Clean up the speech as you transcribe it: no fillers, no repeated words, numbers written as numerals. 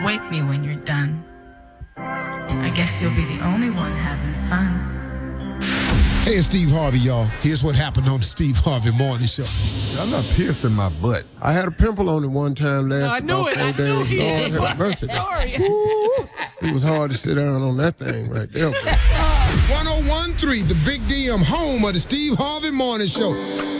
Wake me when you're done. I guess you'll be the only one having fun. Hey, it's Steve Harvey, y'all. Here's what happened on the Steve Harvey Morning Show. I'm not piercing my butt. I had a pimple on it one time last I knew it. I knew days. he Lord did. have mercy. Sorry. Ooh, it was hard to sit down on that thing right there. 1013, the Big DM, home of the Steve Harvey Morning Show.